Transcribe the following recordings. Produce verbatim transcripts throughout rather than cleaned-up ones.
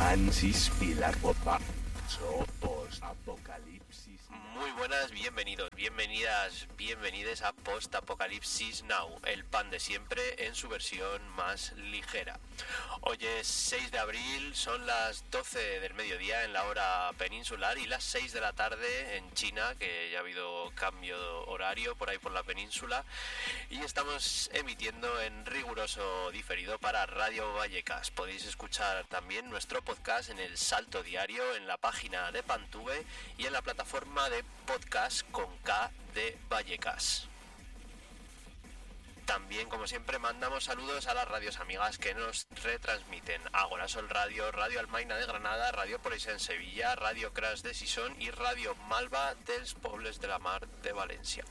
Francis Pilar Popa. Sopos Apocalipsis. Muy buenas, bienvenidos, bienvenidas, bienvenides a Post Apocalipsis Now, el pan de siempre en su versión más ligera. Hoy es seis de abril, son las doce del mediodía en la hora peninsular y las seis de la tarde en China, que ya ha habido cambio horario por ahí por la península, y estamos emitiendo en riguroso diferido para Radio Vallecas. Podéis escuchar también nuestro podcast en El Salto Diario, en la página de Pantube y en la plataforma de podcast con K de Vallecas. También, como siempre, mandamos saludos a las radios amigas que nos retransmiten: Agora Sol Radio, Radio Almaina de Granada, Radio Polisa en Sevilla, Radio Crash de Sison y Radio Malva dels Pobles de la Mar de Valencia.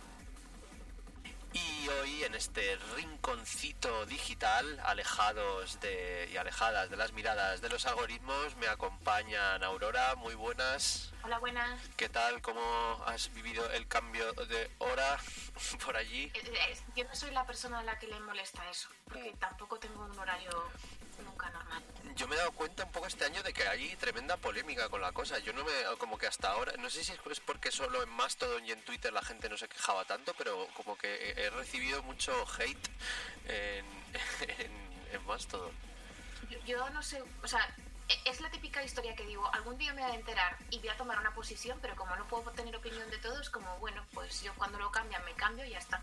Y hoy, en este rinconcito digital, alejados de y alejadas de las miradas de los algoritmos, me acompañan Aurora. Muy buenas. Hola, buenas. ¿Qué tal? ¿Cómo has vivido el cambio de hora por allí? Yo no soy la persona a la que le molesta eso, porque tampoco tengo un horario nunca normal. Yo me he dado cuenta un poco este año de que hay tremenda polémica con la cosa. Yo no me, como que hasta ahora, no sé si es porque solo en Mastodon y en Twitter la gente no se quejaba tanto, pero como que he recibido mucho hate en, en, en Mastodon. Yo, yo no sé, o sea, es la típica historia que digo, algún día me voy a enterar y voy a tomar una posición, pero como no puedo tener opinión de todos, como bueno, pues yo cuando lo cambian me cambio y ya está.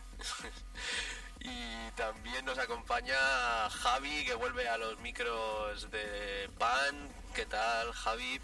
Y también nos acompaña Javi, que vuelve a los micros de Pan. ¿Qué tal, Javi?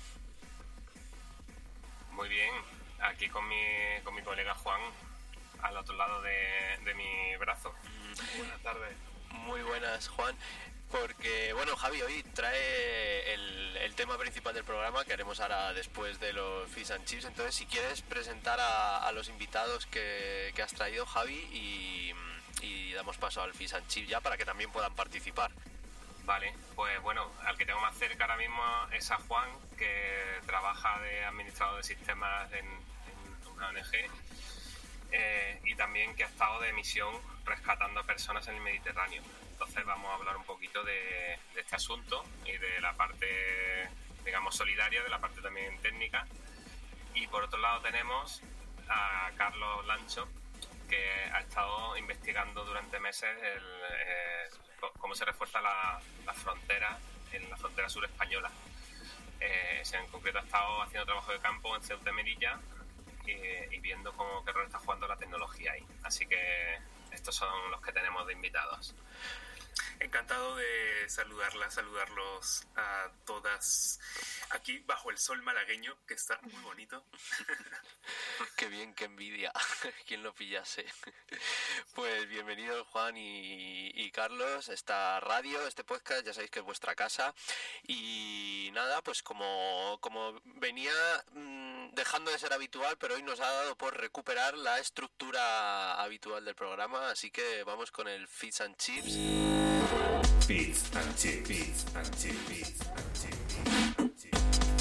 Muy bien, aquí con mi, con mi colega Juan, al otro lado de, de mi brazo. Mm. Buenas tardes. Muy buenas, Juan. Porque, bueno, Javi hoy trae el, el tema principal del programa que haremos ahora después de los Fish and Chips. Entonces, si quieres presentar a, a los invitados que, que has traído, Javi, y, y damos paso al Fish and Chips ya para que también puedan participar. Vale, pues bueno, al que tengo más cerca ahora mismo es a Juan, que trabaja de administrador de sistemas en, en una O N G, eh, y también que ha estado de misión rescatando a personas en el Mediterráneo. Entonces vamos a hablar un poquito de, de este asunto y de la parte, digamos, solidaria, de la parte también técnica. Y por otro lado tenemos a Carlos Lancho, que ha estado investigando durante meses el, eh, cómo se refuerza la, la frontera, en la frontera sur española. Eh, en concreto ha estado haciendo trabajo de campo en Ceuta y Melilla y, y viendo cómo qué rol está jugando la tecnología ahí. Así que estos son los que tenemos de invitados. Encantado de saludarlas, saludarlos a todas aquí bajo el sol malagueño, que está muy bonito. Qué bien, qué envidia. ¿Quién lo pillase? Pues bienvenidos, Juan y, y Carlos. Esta radio, este podcast, ya sabéis que es vuestra casa. Y nada, pues como, como venía mmm, dejando de ser habitual, pero hoy nos ha dado por recuperar la estructura habitual del programa. Así que vamos con el Fish and Chips. Fish and Chips. Fish and Chips. Fish and Chips.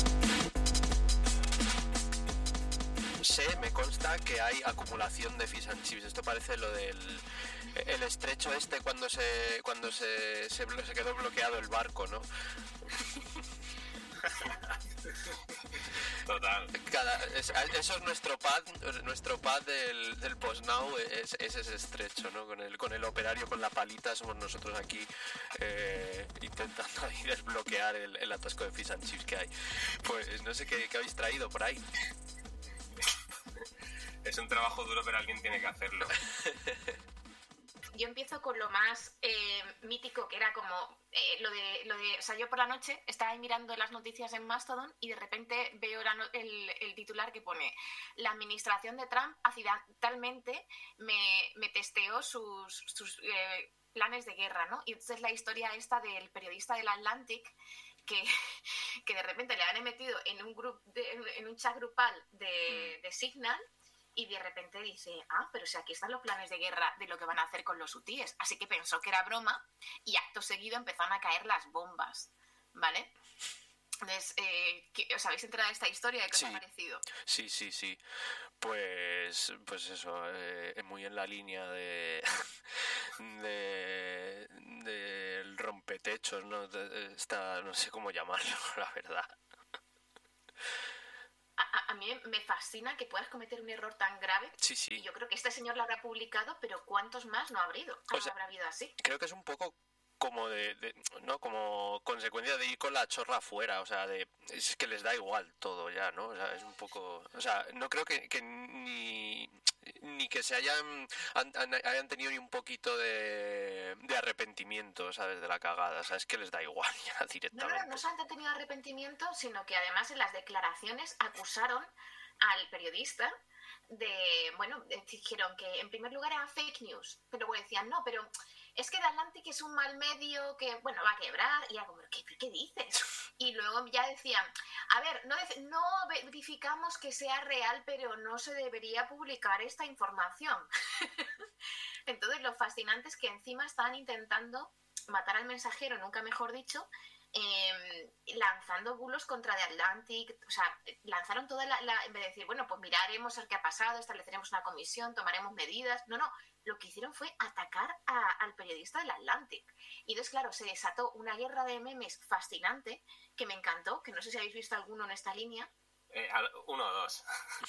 Sé, me consta que hay acumulación de Fish and Chips. Esto parece lo del el estrecho este cuando se cuando se, se, se quedó bloqueado el barco, ¿no? Total. Cada, es, eso es nuestro pad, nuestro pad del, del post-now, es, es ese estrecho, ¿no? Con el, con el operario, con la palita, somos nosotros aquí eh, intentando ahí desbloquear el, el atasco de Fish and Chips que hay. Pues no sé qué, qué habéis traído por ahí. Es un trabajo duro, pero alguien tiene que hacerlo. Yo empiezo con lo más eh, mítico, que era como eh, lo de, lo de... O sea, yo por la noche estaba ahí mirando las noticias en Mastodon y de repente veo la no, el, el titular que pone: la administración de Trump accidentalmente me, me testeó sus, sus eh, planes de guerra, ¿no? Y entonces la historia esta del periodista del Atlantic que, que de repente le han metido en un, grup de, en un chat grupal de, de Signal. Y de repente dice, ah, pero si aquí están los planes de guerra de lo que van a hacer con los hutíes. Así que pensó que era broma y acto seguido empezaron a caer las bombas, ¿vale? Entonces, eh, ¿os habéis enterado de esta historia? ¿De qué os sí. ha parecido? Sí, sí, sí. Pues, pues eso, eh, muy en la línea de, de del rompetechos, ¿no? De, esta, no sé cómo llamarlo, la verdad. A, a mí me fascina que puedas cometer un error tan grave. Sí, sí. Y yo creo que este señor lo habrá publicado, pero ¿cuántos más no ha habido? O sea, habrá habido así. Creo que es un poco como de, de no como consecuencia de ir con la chorra afuera, o sea, de es que les da igual todo ya, ¿no? O sea, es un poco, o sea, no creo que, que ni ni que se hayan han, han, hayan tenido ni un poquito de, de arrepentimiento, ¿sabes? De la cagada, o sea, es que les da igual ya directamente. No, no, no se han tenido arrepentimiento, sino que además en las declaraciones acusaron al periodista de, bueno, dijeron que en primer lugar eran fake news, pero luego decían, no, pero es que The Atlantic es un mal medio que, bueno, va a quebrar, y era como, ¿qué, qué dices? Y luego ya decían, a ver, no, no verificamos que sea real, pero no se debería publicar esta información. Entonces lo fascinante es que encima estaban intentando matar al mensajero, nunca mejor dicho, Eh, lanzando bulos contra The Atlantic, o sea, lanzaron toda la, la, en vez de decir, bueno, pues miraremos a ver qué ha pasado, estableceremos una comisión, tomaremos medidas, no, no, lo que hicieron fue atacar a, al periodista del Atlantic, y entonces claro, se desató una guerra de memes fascinante, que me encantó, que no sé si habéis visto alguno en esta línea. Eh, uno o dos.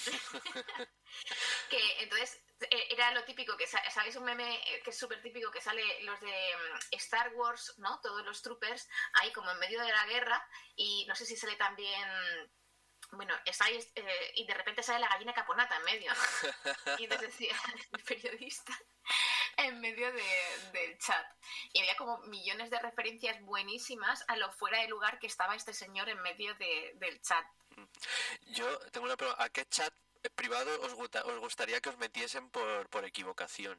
Que entonces era lo típico, que sabéis un meme que es súper típico, que sale los de Star Wars, ¿no? Todos los troopers ahí como en medio de la guerra, y no sé si sale también, bueno, estáis, eh, y de repente sale la gallina caponata en medio, ¿no? Y entonces decía el periodista en medio de, del chat, y había como millones de referencias buenísimas a lo fuera de lugar que estaba este señor en medio de, del chat. Yo tengo una pregunta, ¿a qué chat privado os, gusta, os gustaría que os metiesen por, por equivocación?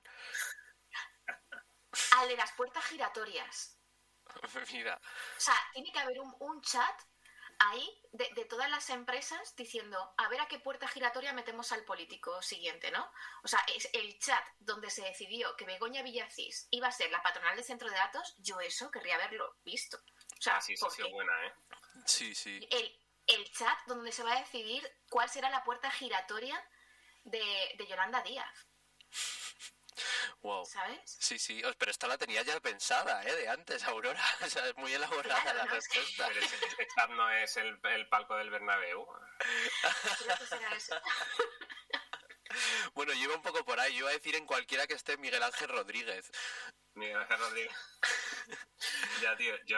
Al de las puertas giratorias. Mira. O sea, tiene que haber un, un chat ahí de, de todas las empresas diciendo, a ver a qué puerta giratoria metemos al político siguiente, ¿no? O sea, es el chat donde se decidió que Begoña Villacís iba a ser la patronal del centro de datos, yo eso querría haberlo visto. O sea, ah, sí, eso ha sido buena, ¿eh? Sí, sí. El, el chat donde se va a decidir cuál será la puerta giratoria de, de Yolanda Díaz. Wow. ¿Sabes? Sí, sí, pero esta la tenía ya pensada, ¿eh? De antes, Aurora. O sea, es muy elaborada claro, la no, respuesta. Pero ese, ese chat no es el, el palco del Bernabéu. Creo que será eso. Bueno, yo iba un poco por ahí. Yo iba a decir en cualquiera que esté Miguel Ángel Rodríguez. Miguel Ángel Rodríguez. Ya, tío, yo...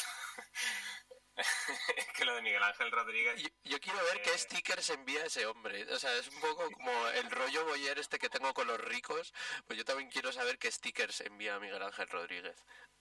Es que lo de Miguel Ángel Rodríguez... Yo, yo quiero ver eh... qué stickers envía ese hombre. O sea, es un poco como el rollo boyer este que tengo con los ricos. Pues yo también quiero saber qué stickers envía Miguel Ángel Rodríguez.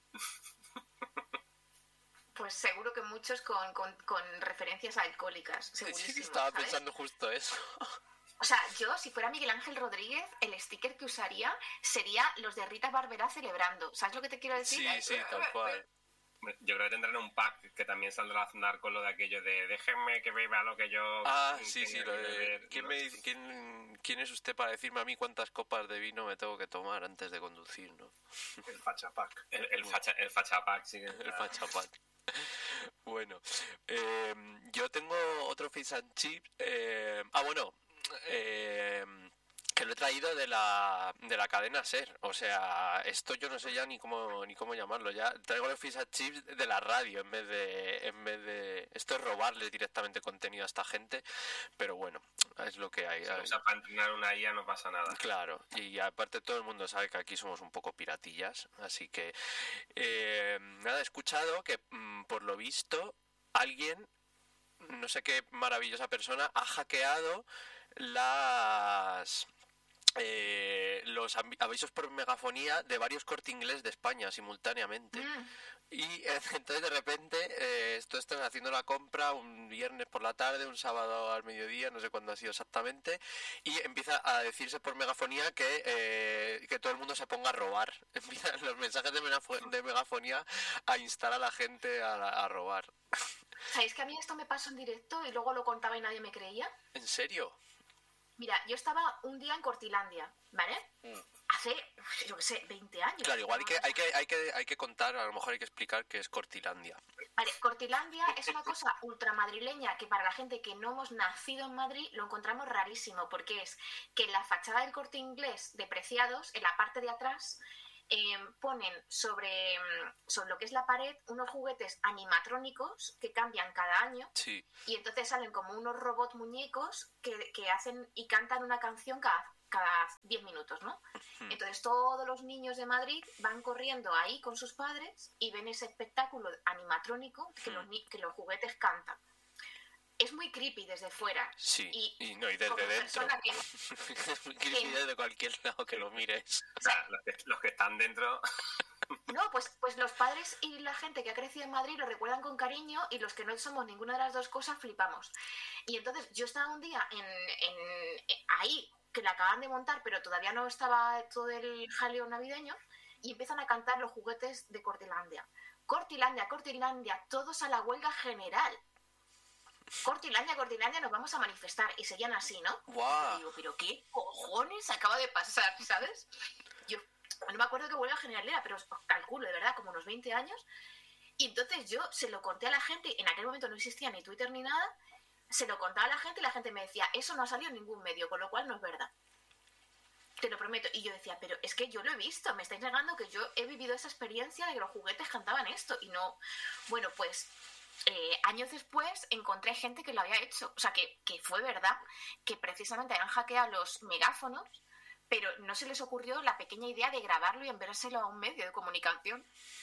Pues seguro que muchos con, con, con referencias alcohólicas, segurísimo. Sí, estaba ¿sabes? pensando justo eso. O sea, yo, si fuera Miguel Ángel Rodríguez, el sticker que usaría sería los de Rita Barberá celebrando. ¿Sabes lo que te quiero decir? Sí, sí, tal cual. Yo creo que tendrán un pack que también saldrá a andar con lo de aquello de déjenme que beba lo que yo... Ah, sí, sí, lo de... Beber, ¿Quién, ¿no? me dice, quién, ¿Quién es usted para decirme a mí cuántas copas de vino me tengo que tomar antes de conducir, no? El fachapack. El, el, facha, el fachapack, sí. El fachapack. Bueno, eh, yo tengo otro fish and chips. Eh, ah, bueno, eh, que lo he traído de la de la cadena SER. O sea, esto yo no sé ya ni cómo ni cómo llamarlo. Ya traigo los fish and chips de la radio en vez de en vez de esto es robarle directamente contenido a esta gente. Pero bueno, es lo que hay. Si lo usas para entrenar una I A no pasa nada. Claro, y aparte todo el mundo sabe que aquí somos un poco piratillas, así que eh, nada, he escuchado que mm, por lo visto alguien, no sé qué maravillosa persona, ha hackeado las eh, los avisos por megafonía de varios Corte Inglés de España simultáneamente. Mm. Y eh, entonces de repente eh, tú estás haciendo la compra un viernes por la tarde, un sábado al mediodía, no sé cuándo ha sido exactamente, y empieza a decirse por megafonía que, eh, que todo el mundo se ponga a robar. Empiezan los mensajes de, megafo- de megafonía a instar a la gente a, a robar. ¿Sabéis que a mí esto me pasó en directo y luego lo contaba y nadie me creía? ¿En serio? Mira, yo estaba un día en Cortilandia, ¿vale? Mm. hace, yo qué sé, veinte años. Claro, igual hay ¿no? que, hay, que, hay, que, hay que contar, a lo mejor hay que explicar qué es Cortilandia. Vale, Cortilandia es una cosa ultramadrileña que para la gente que no hemos nacido en Madrid lo encontramos rarísimo, porque es que en la fachada del Corte Inglés de Preciados, en la parte de atrás, eh, ponen sobre, sobre lo que es la pared unos juguetes animatrónicos que cambian cada año. Sí. Y entonces salen como unos robots muñecos que, que hacen y cantan una canción cada cada diez minutos, ¿no? Uh-huh. Entonces todos los niños de Madrid van corriendo ahí con sus padres y ven ese espectáculo animatrónico que, uh-huh. los, que los juguetes cantan. Es muy creepy desde fuera. Sí, y, y, no, y desde dentro. Que, es muy creepy que, desde cualquier lado que lo mires. O sea, los que, los que están dentro... No, pues, pues los padres y la gente que ha crecido en Madrid lo recuerdan con cariño y los que no somos ninguna de las dos cosas flipamos. Y entonces yo estaba un día en, en, en ahí... que la acaban de montar, pero todavía no estaba todo el jaleo navideño, y empiezan a cantar los juguetes de Cortilandia. Cortilandia, Cortilandia, todos a la huelga general. Cortilandia, Cortilandia, nos vamos a manifestar. Y seguían así, ¿no? Wow. Y digo, pero ¿qué cojones acaba de pasar, sabes? Yo no me acuerdo qué huelga general era, pero os calculo, de verdad, como unos veinte años. Y entonces yo se lo conté a la gente, en aquel momento no existía ni Twitter ni nada, se lo contaba a la gente y la gente me decía, eso no ha salido en ningún medio, con lo cual no es verdad. Te lo prometo. Y yo decía, pero es que yo lo he visto, me estáis negando que yo he vivido esa experiencia de que los juguetes cantaban esto. Y no... Bueno, pues eh, años después encontré gente que lo había hecho. O sea, que, que fue verdad, que precisamente habían hackeado los megáfonos, pero no se les ocurrió la pequeña idea de grabarlo y enviárselo a un medio de comunicación.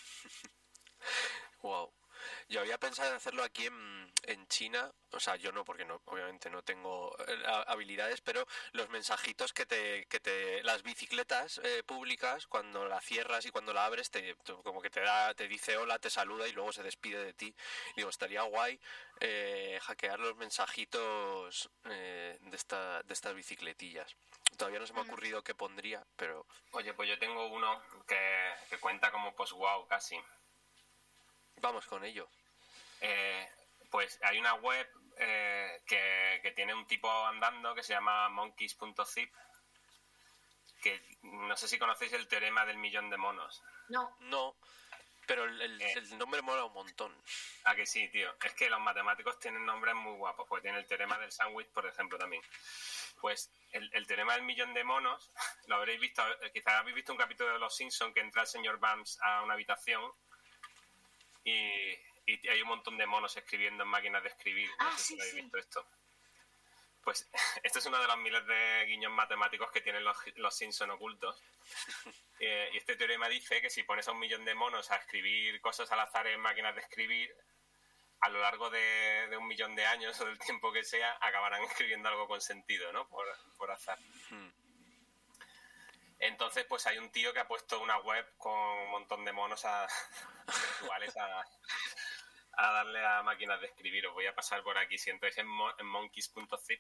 Wow. Yo había pensado en hacerlo aquí en, en China, o sea, yo no, porque no, obviamente no tengo habilidades, pero los mensajitos que te, que te las bicicletas eh, públicas, cuando la cierras y cuando la abres, te, como que te da, te dice hola, te saluda y luego se despide de ti. Digo, estaría guay eh, hackear los mensajitos eh, de esta, de estas bicicletillas. Todavía no se me ha ocurrido qué pondría, pero... Oye, pues yo tengo uno que, que cuenta como post-wow casi. Vamos con ello. Eh, pues hay una web eh, que, que tiene un tipo andando que se llama monkeys punto zip, que no sé si conocéis el teorema del millón de monos. No. No, pero el, el, eh, el nombre mola un montón. Ah, que sí, tío. Es que los matemáticos tienen nombres muy guapos, porque tiene el teorema del sándwich, por ejemplo, también. Pues el, el teorema del millón de monos, lo habréis visto, quizás habéis visto un capítulo de Los Simpsons que entra el señor Burns a una habitación y, y hay un montón de monos escribiendo en máquinas de escribir. No ah, sé sí, si lo habéis sí. visto esto. Pues este es uno de los miles de guiños matemáticos que tienen los, los Simpsons ocultos. Eh, y este teorema dice que si pones a un millón de monos a escribir cosas al azar en máquinas de escribir, a lo largo de, de un millón de años o del tiempo que sea, acabarán escribiendo algo con sentido, ¿no? Por, por azar. Hmm. Entonces, pues hay un tío que ha puesto una web con un montón de monos a, virtuales a, a darle a máquinas de escribir. Os voy a pasar por aquí. Si entráis en, mo- en monkeys punto zip,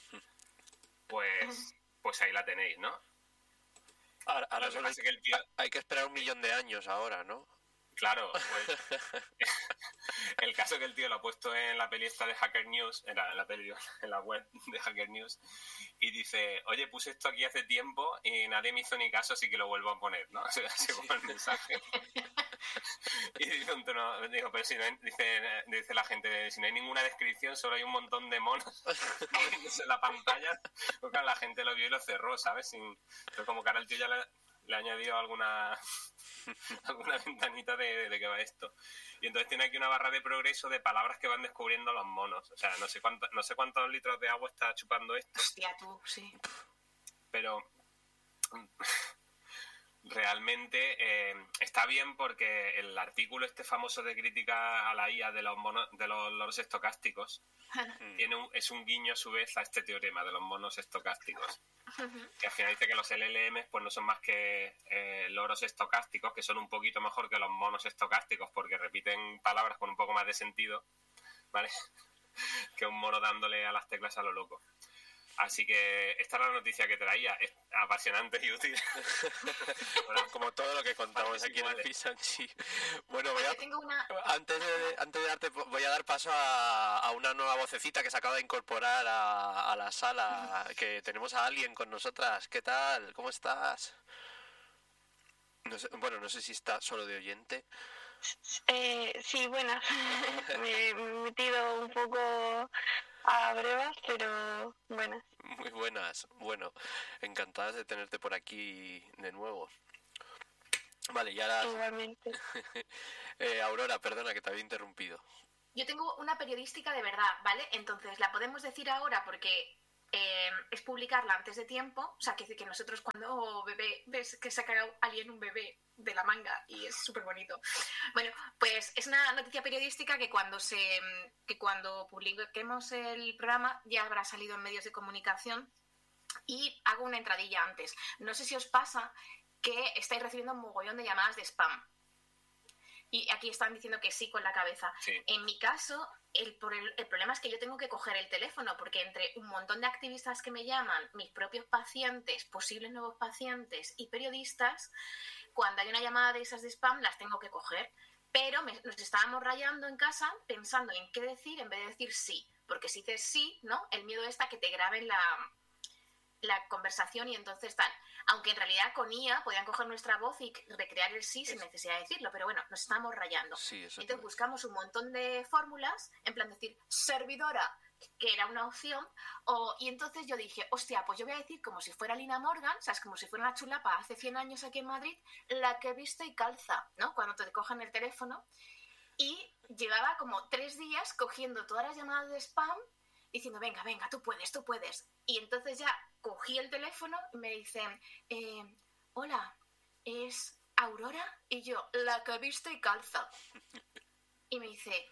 pues, pues ahí la tenéis, ¿no? Ahora, ahora que solo hay, que el tío... hay que esperar un millón de años ahora, ¿no? Claro, pues el caso que el tío lo ha puesto en la peli esta de Hacker News, en la, en la peli, en la web de Hacker News, y dice, oye, puse esto aquí hace tiempo y nadie me hizo ni caso, así que lo vuelvo a poner, ¿no? Así como el mensaje. Y dice un tono, digo, pero si no hay, dice, dice la gente, si no hay ninguna descripción, solo hay un montón de monos moviéndose en la pantalla, porque la gente lo vio y lo cerró, ¿sabes? Sin, pero como que ahora el tío ya le, le ha añadido alguna... alguna ventanita de, de que va esto. Y entonces tiene aquí una barra de progreso de palabras que van descubriendo los monos. O sea, no sé cuánto, no sé cuántos litros de agua está chupando esto. Hostia, tú, sí. Pero realmente eh, está bien porque el artículo este famoso de crítica a la I A de los monos, de los loros estocásticos tiene un, es un guiño a su vez a este teorema de los monos estocásticos. Que al final dice que los L L Ms pues no son más que eh, loros estocásticos, que son un poquito mejor que los monos estocásticos porque repiten palabras con un poco más de sentido, ¿vale? Que un mono dándole a las teclas a lo loco. Así que esta es la noticia que traía, es apasionante y útil. Bueno, como todo lo que contamos aquí en el Fish and Chips. Bueno, voy a, una... antes, de, antes de darte, voy a dar paso a, a una nueva vocecita que se acaba de incorporar a, a la sala, que tenemos a alguien con nosotras. ¿Qué tal? ¿Cómo estás? No sé, bueno, no sé si está solo de oyente. Eh, sí, buenas. Me he metido un poco a brevas, pero buenas. Muy buenas. Bueno, encantadas de tenerte por aquí de nuevo. Vale, y ahora... Igualmente. eh, Aurora, perdona que te había interrumpido. Yo tengo una periodística de verdad, ¿vale? Entonces, la podemos decir ahora porque eh, es publicarla antes de tiempo. O sea, que, que nosotros cuando oh, bebé, ves que saca alguien un bebé de la manga y es súper bonito. Bueno, pues es una noticia periodística que cuando se que cuando publiquemos el programa ya habrá salido en medios de comunicación, y hago una entradilla antes. No sé si os pasa que estáis recibiendo un mogollón de llamadas de spam. Y aquí están diciendo que sí con la cabeza. Sí. En mi caso, el, por el, el problema es que yo tengo que coger el teléfono, porque entre un montón de activistas que me llaman, mis propios pacientes, posibles nuevos pacientes y periodistas, cuando hay una llamada de esas de spam, las tengo que coger. Pero me, nos estábamos rayando en casa pensando en qué decir en vez de decir sí. Porque si dices sí, ¿no? El miedo está que te graben la... la conversación y entonces tal. Aunque en realidad con I A podían coger nuestra voz y recrear el sí sin necesidad de decirlo, pero bueno, nos estamos rayando. Sí, eso Entonces es... buscamos un montón de fórmulas, en plan decir servidora, que era una opción, o, y entonces yo dije, hostia, pues yo voy a decir como si fuera Lina Morgan, ¿sabes? Como si fuera una chulapa hace cien años aquí en Madrid, la que viste y calza, ¿no? Cuando te cogen el teléfono. Y llevaba como tres días cogiendo todas las llamadas de spam, diciendo, venga, venga, tú puedes, tú puedes. Y entonces ya cogí el teléfono y me dicen, eh, hola, ¿es Aurora? Y yo, la que viste y calza. Y me dice,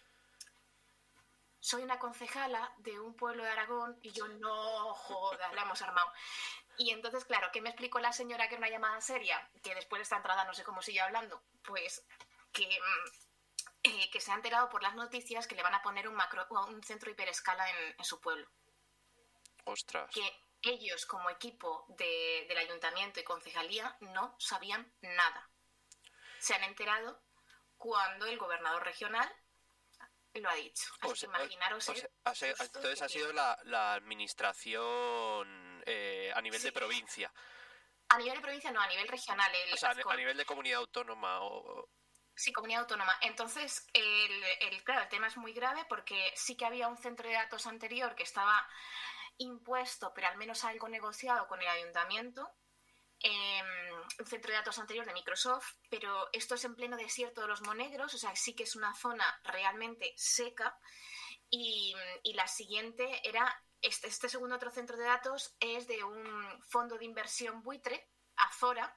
soy una concejala de un pueblo de Aragón. Y yo, no jodas, la hemos armado. Y entonces, claro, ¿qué me explicó la señora que era una llamada seria? Que después de esta entrada no sé cómo sigue hablando. Pues que... Eh, que se ha enterado por las noticias que le van a poner un macro un centro hiperescala en, en su pueblo. Ostras. Que ellos, como equipo de, del ayuntamiento y concejalía, no sabían nada. Se han enterado cuando el gobernador regional lo ha dicho. Así O sea, que imaginaros... o sea, o sea, entonces ha sido la, la administración eh, a nivel Sí. de provincia. A nivel de provincia no, a nivel regional. El O sea, Azcón. a nivel de comunidad autónoma o... Sí, comunidad autónoma. Entonces, el, el, claro, el tema es muy grave porque sí que había un centro de datos anterior que estaba impuesto, pero al menos algo negociado con el ayuntamiento, eh, un centro de datos anterior de Microsoft, pero esto es en pleno desierto de los Monegros, o sea, sí que es una zona realmente seca, y, y la siguiente era, este, este segundo otro centro de datos es de un fondo de inversión buitre, Azora,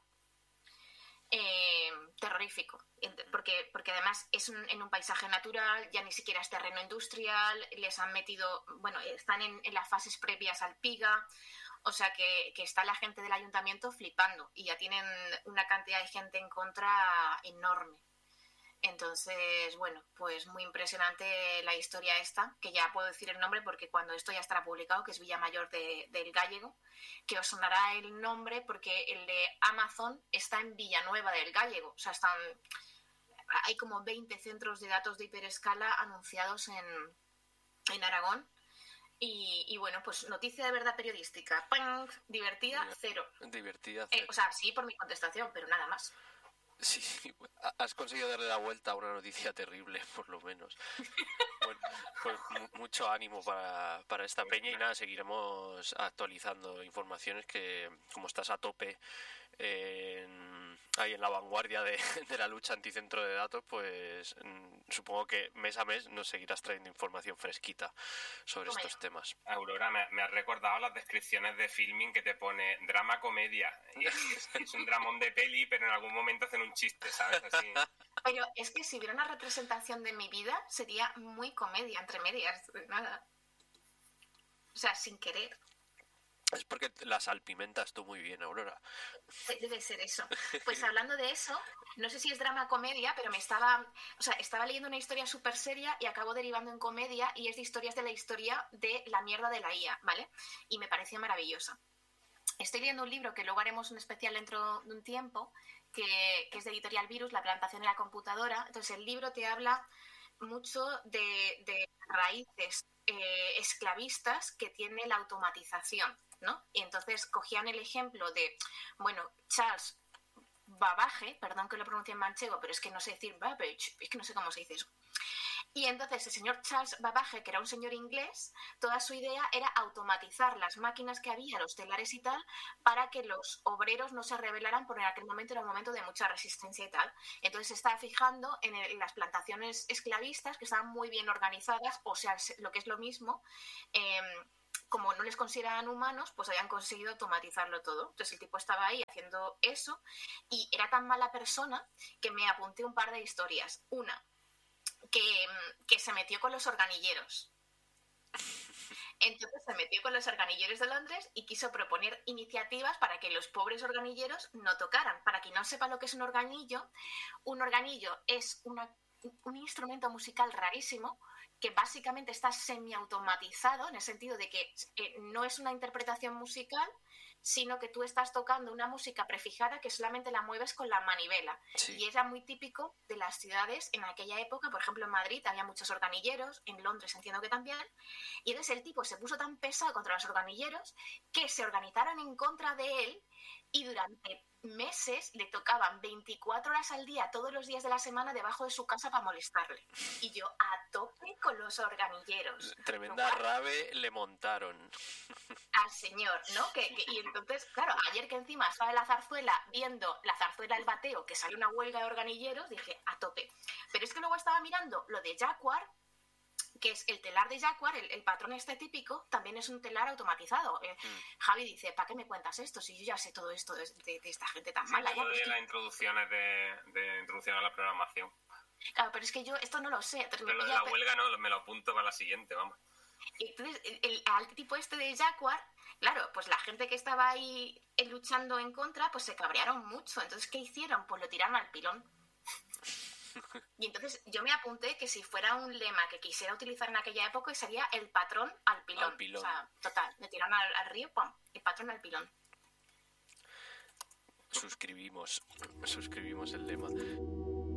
Eh, terrorífico, porque, porque además es un, en un paisaje natural, ya ni siquiera es terreno industrial, les han metido, bueno, están en, en las fases previas al PIGA, o sea que, que está la gente del ayuntamiento flipando y ya tienen una cantidad de gente en contra enorme. Entonces, bueno, pues muy impresionante la historia esta, que ya puedo decir el nombre porque cuando esto ya estará publicado, que es Villamayor de, del Gállego, que os sonará el nombre porque el de Amazon está en Villanueva del Gállego. O sea, están hay como veinte centros de datos de hiperescala anunciados en, en Aragón. Y, y bueno, pues noticia de verdad periodística. ¡Pam! Divertida, cero. Divertida, Eh, cero. o sea, sí por mi contestación, pero nada más. Sí, has conseguido darle la vuelta a una noticia terrible, por lo menos. Bueno, pues mucho ánimo para, para esta peña y nada, seguiremos actualizando informaciones que, como estás a tope en, ahí en la vanguardia de, de la lucha anticentro de datos, pues supongo que mes a mes nos seguirás trayendo información fresquita sobre Toma estos ya. temas. Aurora, me, me has recordado las descripciones de filming que te pone drama comedia. Y es, es un dramón de peli, pero en algún momento hacen un chiste, ¿sabes? Así. Pero es que si hubiera una representación de mi vida, sería muy comedia, entre medias, nada. O sea, sin querer. Es porque la salpimentas tú muy bien, Aurora. Debe ser eso. Pues hablando de eso, no sé si es drama comedia, pero me estaba, o sea, estaba leyendo una historia súper seria y acabo derivando en comedia y es de historias de la historia de la mierda de la I A, ¿vale? Y me pareció maravillosa. Estoy leyendo un libro que luego haremos un especial dentro de un tiempo, que, que es de Editorial Virus, La plantación de la computadora. Entonces el libro te habla mucho de, de raíces eh, esclavistas que tiene la automatización, ¿no? Y entonces cogían el ejemplo de, bueno, Charles Babbage, perdón que lo pronuncie en manchego, pero es que no sé decir Babbage, es que no sé cómo se dice eso. Y entonces el señor Charles Babbage, que era un señor inglés, toda su idea era automatizar las máquinas que había, los telares y tal, para que los obreros no se rebelaran, porque en aquel momento era un momento de mucha resistencia y tal. Entonces se estaba fijando en, el, en las plantaciones esclavistas, que estaban muy bien organizadas, o sea, lo que es lo mismo, eh, como no les consideraban humanos, pues habían conseguido automatizarlo todo. Entonces el tipo estaba ahí haciendo eso y era tan mala persona que me apunté un par de historias. Una, que, que se metió con los organilleros. Entonces se metió con los organilleros de Londres y quiso proponer iniciativas para que los pobres organilleros no tocaran. Para quien no sepa lo que es un organillo, un organillo es una, un instrumento musical rarísimo que básicamente está semiautomatizado, en el sentido de que eh, no es una interpretación musical, sino que tú estás tocando una música prefijada que solamente la mueves con la manivela. Sí. Y era muy típico de las ciudades en aquella época. Por ejemplo, en Madrid había muchos organilleros, en Londres entiendo que también, y entonces el tipo se puso tan pesado contra los organilleros que se organizaron en contra de él y durante meses le tocaban veinticuatro horas al día, todos los días de la semana, debajo de su casa para molestarle. Y yo a tope con los organilleros. Tremenda ¿no? rave le montaron. Al señor, ¿no? Que, que, y entonces, claro, ayer que encima estaba en la zarzuela viendo la zarzuela El Bateo, que sale una huelga de organilleros, dije a tope. Pero es que luego estaba mirando lo de Jacquard, que es el telar de Jacquard, el, el patrón este típico, también es un telar automatizado. Eh, mm. Javi dice, ¿para qué me cuentas esto? Si yo ya sé todo esto de, de, de esta gente tan sí, mala. Todo ya, de pues las que... introducciones de, de introducción a la programación. Claro, pero es que yo esto no lo sé. Pero lo de la huelga no, me lo apunto para la siguiente, vamos. Y entonces, el, el, al tipo este de Jacquard, claro, pues la gente que estaba ahí luchando en contra, pues se cabrearon mucho. Entonces, ¿qué hicieron? Pues lo tiraron al pilón. Y entonces yo me apunté que si fuera un lema que quisiera utilizar en aquella época sería el patrón al pilón. Al pilón. O sea, total, le tiraron al, al río, ¡pum! El patrón al pilón. Suscribimos, suscribimos el lema.